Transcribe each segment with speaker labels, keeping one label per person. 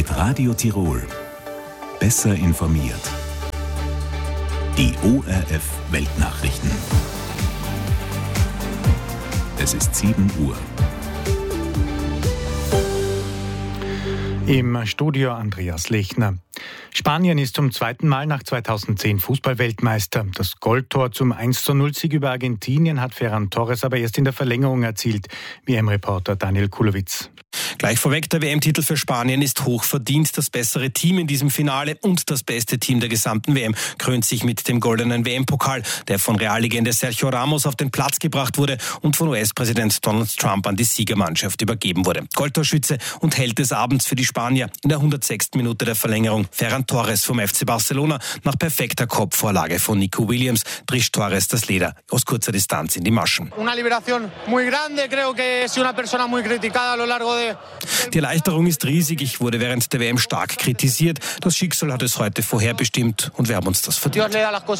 Speaker 1: Mit Radio Tirol. Besser informiert. Die ORF Weltnachrichten. Es ist 7 Uhr.
Speaker 2: Im Studio Andreas Lechner. Spanien ist zum zweiten Mal nach 2010 Fußballweltmeister. Das Goldtor zum 1:0-Sieg über Argentinien hat Ferran Torres aber erst in der Verlängerung erzielt. WM-Reporter Daniel Kulowitz.
Speaker 3: Gleich vorweg, der WM-Titel für Spanien ist hochverdient. Das bessere Team in diesem Finale und das beste Team der gesamten WM krönt sich mit dem goldenen WM-Pokal, der von Reallegende Sergio Ramos auf den Platz gebracht wurde und von US-Präsident Donald Trump an die Siegermannschaft übergeben wurde. Goldtorschütze und Held des Abends für die Spanier in der 106. Minute der Verlängerung. Ferran Torres vom FC Barcelona. Nach perfekter Kopfvorlage von Nico Williams trischt Torres das Leder aus kurzer Distanz in die Maschen. Die Erleichterung ist riesig. Ich wurde während der WM stark kritisiert. Das Schicksal hat es heute vorherbestimmt und wir haben uns das verdient,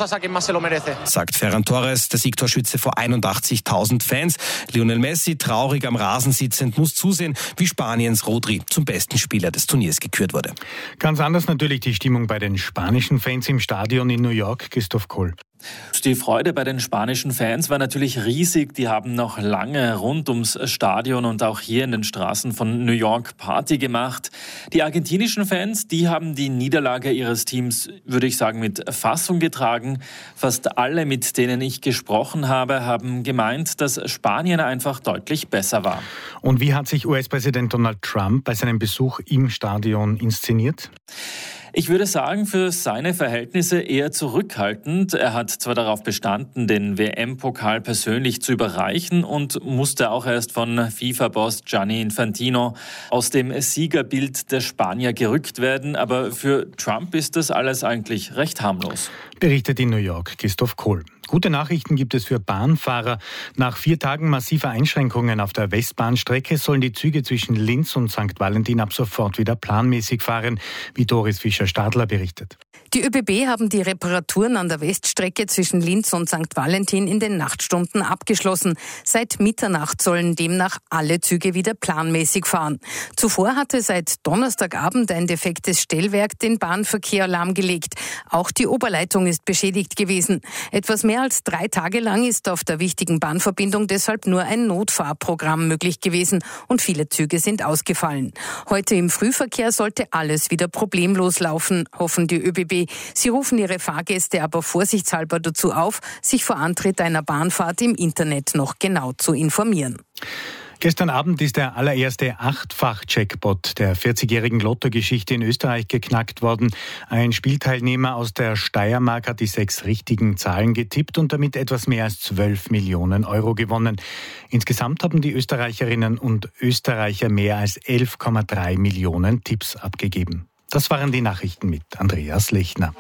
Speaker 3: sagt Ferran Torres, der Siegtorschütze vor 81.000 Fans. Lionel Messi, traurig am Rasen sitzend, muss zusehen, wie Spaniens Rodri zum besten Spieler des Turniers gekürt wurde.
Speaker 2: Ganz anders natürlich die Stimmung bei den spanischen Fans im Stadion in New York. Christoph Kohl.
Speaker 4: Die Freude bei den spanischen Fans war natürlich riesig. Die haben noch lange rund ums Stadion und auch hier in den Straßen von New York Party gemacht. Die argentinischen Fans, die haben die Niederlage ihres Teams, würde ich sagen, mit Fassung getragen. Fast alle, mit denen ich gesprochen habe, haben gemeint, dass Spanien einfach deutlich besser war.
Speaker 2: Und wie hat sich US-Präsident Donald Trump bei seinem Besuch im Stadion inszeniert?
Speaker 4: Ich würde sagen, für seine Verhältnisse eher zurückhaltend. Er hat zwar darauf bestanden, den WM-Pokal persönlich zu überreichen und musste auch erst von FIFA-Boss Gianni Infantino aus dem Siegerbild der Spanier gerückt werden, aber für Trump ist das alles eigentlich recht harmlos.
Speaker 2: Berichtet in New York Christoph Kohl. Gute Nachrichten gibt es für Bahnfahrer. Nach 4 Tagen massiver Einschränkungen auf der Westbahnstrecke sollen die Züge zwischen Linz und St. Valentin ab sofort wieder planmäßig fahren, wie Doris Fischer-Stadler berichtet.
Speaker 5: Die ÖBB haben die Reparaturen an der Weststrecke zwischen Linz und St. Valentin in den Nachtstunden abgeschlossen. Seit Mitternacht sollen demnach alle Züge wieder planmäßig fahren. Zuvor hatte seit Donnerstagabend ein defektes Stellwerk den Bahnverkehr lahmgelegt. Auch die Oberleitung ist beschädigt gewesen. Etwas mehr als 3 Tage lang ist auf der wichtigen Bahnverbindung deshalb nur ein Notfahrprogramm möglich gewesen und viele Züge sind ausgefallen. Heute im Frühverkehr sollte alles wieder problemlos laufen, hoffen die ÖBB. Sie rufen ihre Fahrgäste aber vorsichtshalber dazu auf, sich vor Antritt einer Bahnfahrt im Internet noch genau zu informieren.
Speaker 2: Gestern Abend ist der allererste 8-fach-Jackpot der 40-jährigen Lottogeschichte in Österreich geknackt worden. Ein Spielteilnehmer aus der Steiermark hat die 6 richtigen Zahlen getippt und damit etwas mehr als 12 Millionen Euro gewonnen. Insgesamt haben die Österreicherinnen und Österreicher mehr als 11,3 Millionen Tipps abgegeben. Das waren die Nachrichten mit Andreas Lechner.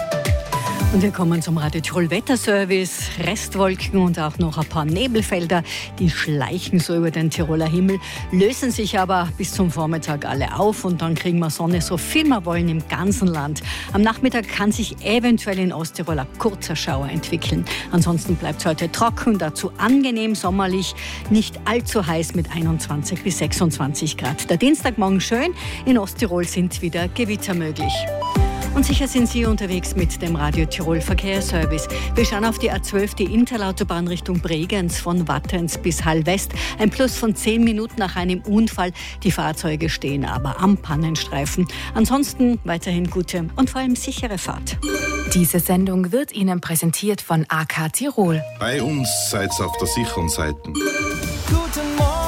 Speaker 6: Und wir kommen zum Radio Tirol Wetterservice. Restwolken und auch noch ein paar Nebelfelder, die schleichen so über den Tiroler Himmel, lösen sich aber bis zum Vormittag alle auf und dann kriegen wir Sonne, so viel wir wollen im ganzen Land. Am Nachmittag kann sich eventuell in Osttirol ein kurzer Schauer entwickeln. Ansonsten bleibt es heute trocken, dazu angenehm sommerlich, nicht allzu heiß mit 21 bis 26 Grad. Der Dienstagmorgen schön, in Osttirol sind wieder Gewitter möglich. Und sicher sind Sie unterwegs mit dem Radio Tirol Verkehrsservice. Wir schauen auf die A12, die Interlautobahn Richtung Bregenz von Wattens bis Hall-West. Ein Plus von 10 Minuten nach einem Unfall. Die Fahrzeuge stehen aber am Pannenstreifen. Ansonsten weiterhin gute und vor allem sichere Fahrt.
Speaker 7: Diese Sendung wird Ihnen präsentiert von AK Tirol.
Speaker 8: Bei uns seid ihr auf der sicheren Seite.
Speaker 6: Guten Morgen.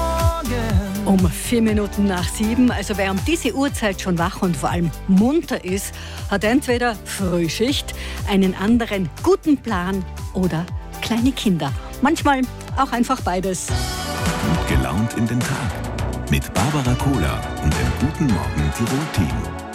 Speaker 6: Um 4 Minuten nach 7, also wer um diese Uhrzeit schon wach und vor allem munter ist, hat entweder Frühschicht, einen anderen guten Plan oder kleine Kinder. Manchmal auch einfach beides.
Speaker 1: Gut gelaunt in den Tag mit Barbara Kohler und dem Guten Morgen Tirol-Team.